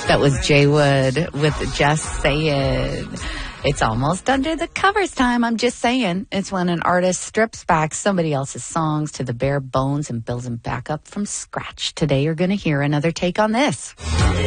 That was Jay Wood with Just Saying. It's almost under the covers time. I'm just saying. It's when an artist strips back somebody else's songs to the bare bones and builds them back up from scratch. Today you're going to hear another take on this.